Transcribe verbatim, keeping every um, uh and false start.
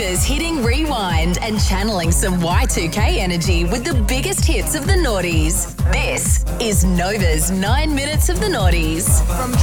Nova's hitting rewind and channeling some Y two K energy with the biggest hits of the noughties. This is Nova's nine minutes of the noughties. From